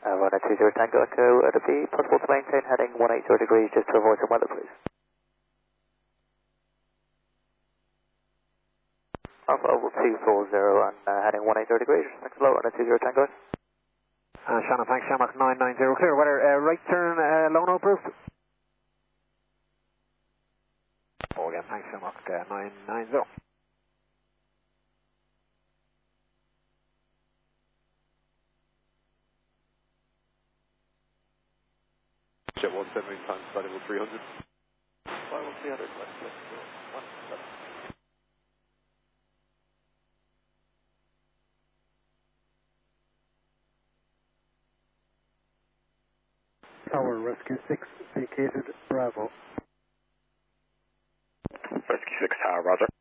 Runway 20 Tango Echo, to be possible to maintain heading 180 degrees just to avoid some weather, please. Alpha Oval 240 and heading 180 degrees. Thanks a lot, runway 20 Tango. Shannon, thanks, Shamrock 990, clear. Weather, right turn, Lono approved. Oh, again, thanks, Shamrock 990. Jet 170 times flight level 300. Flight level 300, let's go. 17. Tower Rescue 6 vacated Bravo. Rescue 6 Tower, roger.